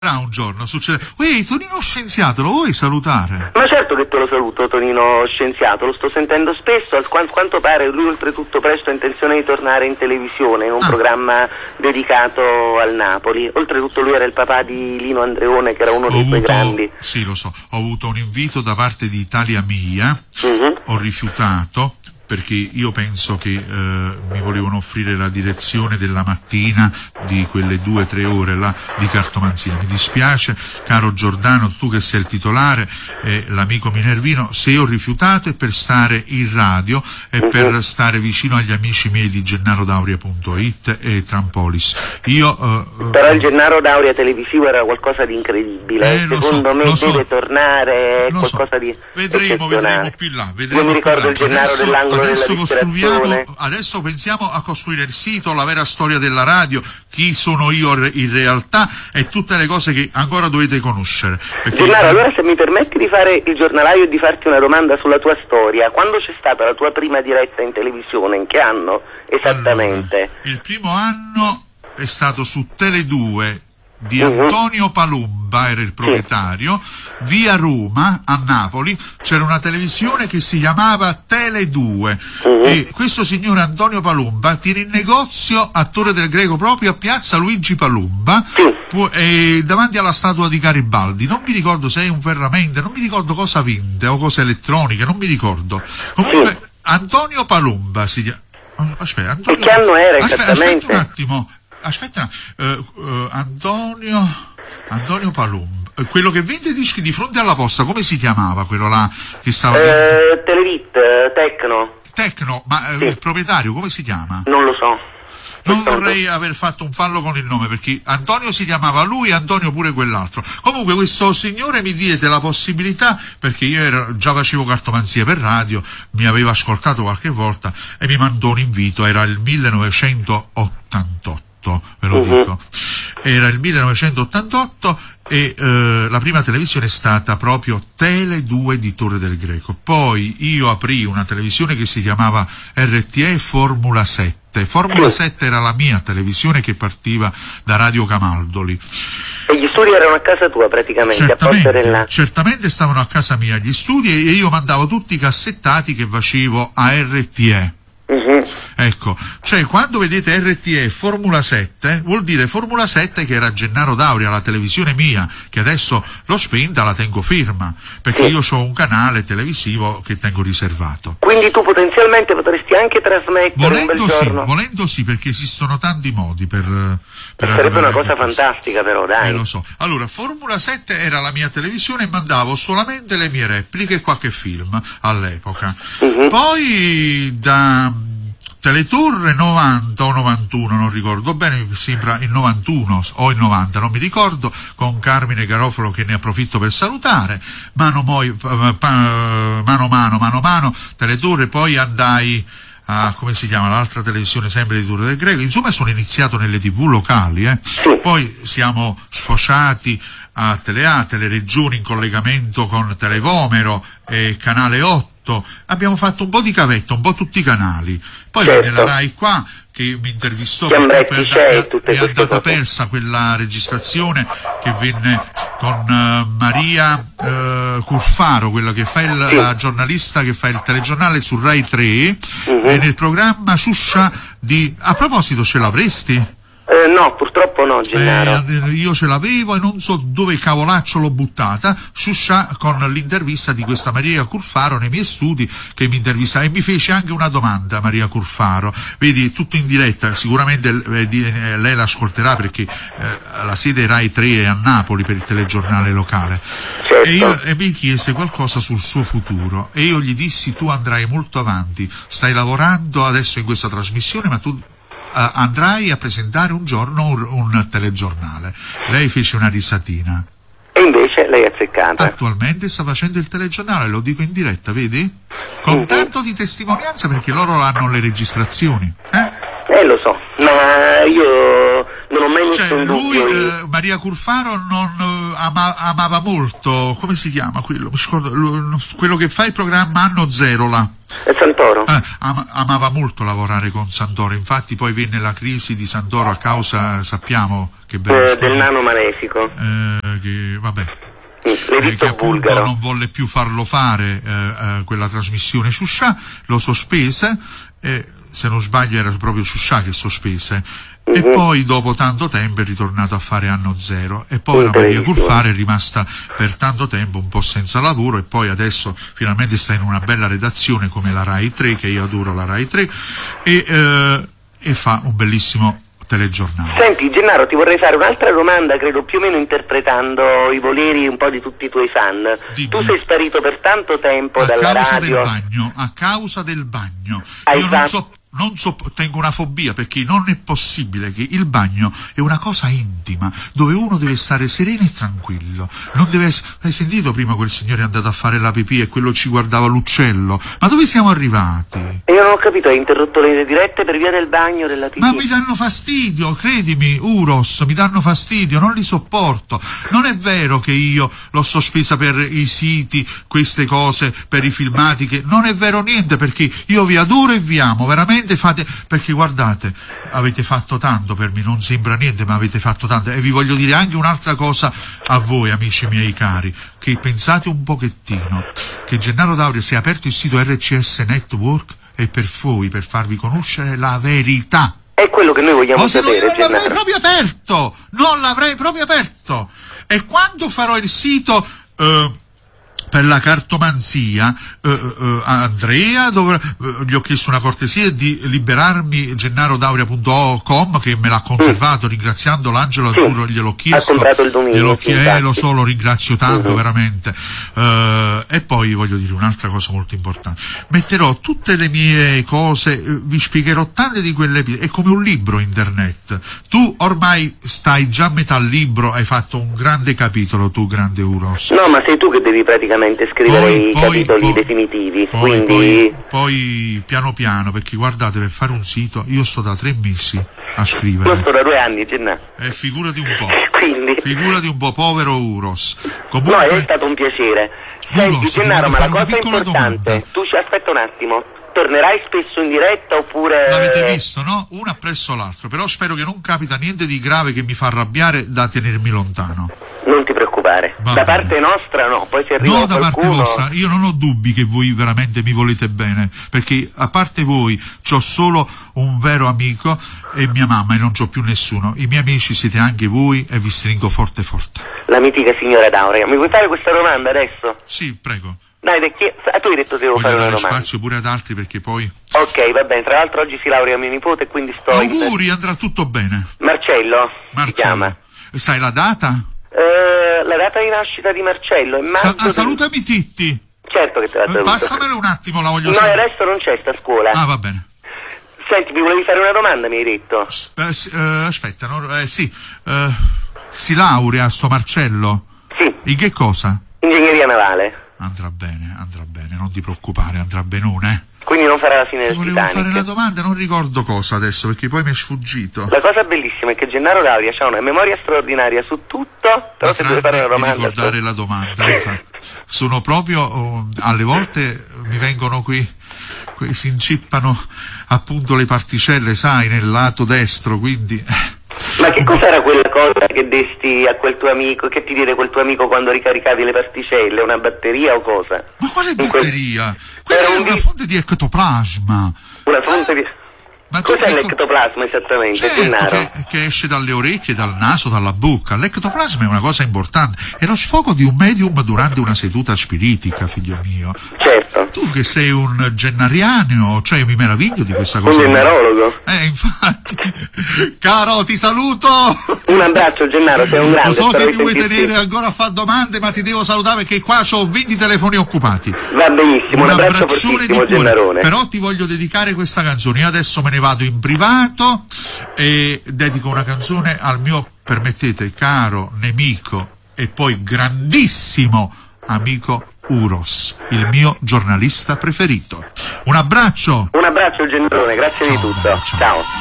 Un giorno succede, uè, Tonino Scienziato, lo vuoi salutare? Ma certo che te lo saluto, Tonino Scienziato, lo sto sentendo spesso, a quanto pare lui oltretutto presto ha intenzione di tornare in televisione in un programma dedicato al Napoli. Oltretutto lui era il papà di Lino Andreone, che era uno dei suoi grandi. Sì, lo so, ho avuto un invito da parte di Italia Mia, ho rifiutato, perché io penso che mi volevano offrire la direzione della mattina di quelle 2-3 ore là di cartomanzia. Mi dispiace, caro Giordano, tu che sei il titolare, l'amico Minervino, se ho rifiutato è per stare in radio e per stare vicino agli amici miei di GennaroDauria.it e Trampolis. Però il Gennaro Dauria televisivo era qualcosa di incredibile, secondo me deve tornare qualcosa di vedremo più là. Io mi ricordo il Gennaro dell'angolo. Adesso pensiamo a costruire il sito, la vera storia della radio, chi sono io in realtà e tutte le cose che ancora dovete conoscere. Gennaro, allora se mi permetti di fare il giornalaio e di farti una domanda sulla tua storia, quando c'è stata la tua prima diretta in televisione, in che anno esattamente? Allora, il primo anno è stato su Tele2 di Antonio Palumba, era il proprietario, via Roma a Napoli c'era una televisione che si chiamava Tele2 e questo signore Antonio Palumba tiene il negozio a Torre del Greco, proprio a piazza Luigi Palumba, davanti alla statua di Garibaldi. Non mi ricordo se è un ferramenta, non mi ricordo cosa vende o cose elettroniche, non mi ricordo. Comunque Antonio Palumba si chiama. Aspetta, Antonio, che anno era esattamente? Aspetta un attimo. Aspetta, Antonio Palumba, quello che vende dischi di fronte alla posta, come si chiamava quello là che stava Televit, Tecno, ma il proprietario come si chiama? Non lo so. Non vorrei aver fatto un fallo con il nome, perché Antonio si chiamava lui e Antonio pure quell'altro. Comunque questo signore mi diede la possibilità, perché io già facevo cartomanzia per radio, mi aveva ascoltato qualche volta e mi mandò un invito, era il 1988. Ve lo dico, era il 1988 e la prima televisione è stata proprio Tele2 di Torre del Greco. Poi io aprì una televisione che si chiamava RTE Formula 7. Formula 7 era la mia televisione che partiva da Radio Camaldoli. E gli studi erano a casa tua praticamente? Certamente stavano a casa mia gli studi e io mandavo tutti i cassettati che facevo a RTE. Ecco, cioè quando vedete RTE Formula 7 vuol dire Formula 7 che era Gennaro Dauria, la televisione mia, che adesso l'ho spenta, la tengo ferma, perché io ho un canale televisivo che tengo riservato. Quindi tu potenzialmente potresti anche trasmettere un bel giorno? Volendo sì, perché esistono tanti modi per sarebbe una cosa fantastica, però dai. Lo so. Allora, Formula 7 era la mia televisione e mandavo solamente le mie repliche e qualche film all'epoca. Poi da Teletorre 90 o 91, non ricordo bene, mi sembra il 91 o il 90, non mi ricordo, con Carmine Garofalo che ne approfitto per salutare, mano a mano, Teletorre, poi andai a, come si chiama, l'altra televisione sempre di Torre del Greco, insomma sono iniziato nelle TV locali, poi siamo sfociati a Teleregioni in collegamento con Televomero e Canale 8, abbiamo fatto un po' di cavetta, un po' tutti i canali, poi venne la Rai qua che mi intervistò, è andata persa quella registrazione che venne con Maria Cuffaro, quella che fa la giornalista che fa il telegiornale su Rai 3 e nel programma Ciuscia a proposito ce l'avresti? No, purtroppo no, Gennaro. Io ce l'avevo e non so dove cavolaccio l'ho buttata, con l'intervista di questa Maria Curfaro nei miei studi, che mi intervistava e mi fece anche una domanda, Maria Curfaro, vedi, tutto in diretta, sicuramente lei l'ascolterà perché la sede Rai 3 è a Napoli per il telegiornale locale. Certo. E mi chiese qualcosa sul suo futuro e io gli dissi: tu andrai molto avanti, stai lavorando adesso in questa trasmissione, ma tu andrai a presentare un giorno un telegiornale. Lei fece una risatina. E invece lei è azzeccata. Attualmente sta facendo il telegiornale, lo dico in diretta, vedi? Con tanto di testimonianza, perché loro hanno le registrazioni. Lo so, ma io Non ho mai messo Cioè, in lui, dubbio. Maria Curfaro, non amava molto, come si chiama quello? Mi scordo, quello che fa il programma Anno Zero là. È Santoro? Amava molto lavorare con Santoro, infatti poi venne la crisi di Santoro a causa, sappiamo, che del nano malefico. che, vabbè, L'editto che appunto bulgaro. non volle più farlo fare quella trasmissione Sciuscià, lo sospese, se non sbaglio era proprio Sciuscià che sospese, e poi dopo tanto tempo è ritornato a fare Anno Zero, e poi la Maria Curfaro è rimasta per tanto tempo un po' senza lavoro, e poi adesso finalmente sta in una bella redazione come la Rai 3, che io adoro la Rai 3, e fa un bellissimo telegiornale. Senti Gennaro, ti vorrei fare un'altra domanda, credo più o meno interpretando i voleri un po' di tutti i tuoi fan. Dimmi. Tu sei sparito per tanto tempo dalla radio. A causa del bagno. Hai Io fatto- tengo una fobia, perché non è possibile che il bagno è una cosa intima, dove uno deve stare sereno e tranquillo. Non deve Hai sentito prima quel signore è andato a fare la pipì e quello ci guardava l'uccello? Ma dove siamo arrivati? E io non ho capito, hai interrotto le dirette per via del bagno, della pipì? Ma mi danno fastidio, credimi, Uros, mi danno fastidio, non li sopporto. Non è vero che io l'ho sospesa per i siti, queste cose, per i filmati, che non è vero niente, perché io vi adoro e vi amo, veramente perché guardate, avete fatto tanto per me, non sembra niente, ma avete fatto tanto. E vi voglio dire anche un'altra cosa a voi, amici miei cari, che pensate un pochettino, che Gennaro D'Auria si è aperto il sito RCS Network e per voi, per farvi conoscere la verità. È quello che noi vogliamo Se no sapere, io non l'avrei Gennaro. proprio aperto, non l'avrei proprio aperto. E quando farò il sito per la cartomanzia, Andrea gli ho chiesto una cortesia di liberarmi gennarodauria.com, che me l'ha conservato, ringraziando l'Angelo Azzurro, gliel'ho chiesto, ha comprato il dominio, lo so, lo ringrazio tanto, veramente. E poi voglio dire un'altra cosa molto importante: metterò tutte le mie cose, vi spiegherò tante di quelle, è come un libro internet. Tu ormai stai già a metà libro, hai fatto un grande capitolo, tu grande Uros. No, ma sei tu che devi praticamente scrivere i capitoli definitivi, quindi... Poi piano piano, perché guardate, per fare un sito io sto da 3 mesi a scrivere. Io sto da 2 anni, Gennaro. Figurati un po'. Quindi... Figurati un po', povero Uros. No, è stato un piacere. Senti, Gennaro, ma la cosa importante, tu aspetta un attimo, tornerai spesso in diretta oppure... L'avete visto, no? Uno appresso l'altro, però spero che non capita niente di grave che mi fa arrabbiare da tenermi lontano. Non ti preoccupare, da parte nostra no, poi se arriva da qualcuno... parte vostra, io non ho dubbi che voi veramente mi volete bene, perché a parte voi c'ho solo un vero amico e mia mamma, e non c'ho più nessuno. I miei amici siete anche voi e vi stringo forte forte. La mitica signora D'Auria, mi vuoi fare questa domanda adesso? Sì, prego. Dai, perché tu hai detto che devo fare una dare domanda. spazio pure ad altri, perché poi... Ok, va bene, tra l'altro oggi si laurea mio nipote, quindi sto... Auguri, andrà tutto bene. Marcello si chiama. Sai la data? La data di nascita di Marcello è maggio... salutami Titti. Certo che te la saluto. Passamelo un attimo, la voglio No, sapere. adesso non c'è, sta a scuola. Ah, va bene. Senti, mi volevi fare una domanda, mi hai detto? Aspetta, si laurea sto Marcello? Sì. In che cosa? Ingegneria navale. Andrà bene, non ti preoccupare, andrà benone. Quindi non farà la fine del Volevo Titanic. fare una domanda, non ricordo cosa adesso, perché poi mi è sfuggito. La cosa bellissima è che Gennaro D'Auria ha una memoria straordinaria su tutto, però se vuoi fare una domanda... di ricordare la domanda, infatti. Sono proprio, alle volte mi vengono qui, si incippano appunto le particelle, sai, nel lato destro, quindi... Ma che cos'era quella cosa che desti a quel tuo amico, che ti diede quel tuo amico quando ricaricavi le particelle? Una batteria o cosa? Ma quale batteria? Quella è una fonte di ectoplasma. Una fonte di... Cos'è l'ectoplasma esattamente, Gennaro? Che esce dalle orecchie, dal naso, dalla bocca. L'ectoplasma è una cosa importante, è lo sfogo di un medium durante una seduta spiritica, figlio mio. Certo. Tu che sei un gennariano, cioè mi meraviglio di questa cosa. Un gennarologo. Infatti. Caro, ti saluto. Un abbraccio, Gennaro, sei un grande. Lo so che mi vuoi tenere ancora a fare domande, ma ti devo salutare perché qua ho 20 telefoni occupati. Va benissimo, un abbraccio fortissimo, Gennarone. Però ti voglio dedicare questa canzone. Io adesso me ne vado in privato e dedico una canzone al mio, permettete, caro nemico e poi grandissimo amico Uros, il mio giornalista preferito. Un abbraccio. Un abbraccio, Gennarone, grazie di tutto. Ciao.